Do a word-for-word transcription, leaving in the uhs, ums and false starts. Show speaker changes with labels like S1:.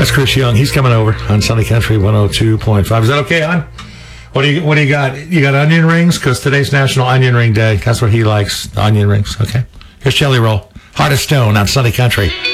S1: That's Chris Young. He's coming over on Sunny Country one oh two point five. Is that okay, hon? What do you What do you got? You got onion rings? Because today's National Onion Ring Day. That's what he likes, onion rings. Okay. Here's Jelly Roll. Heart of Stone on Sunny Country.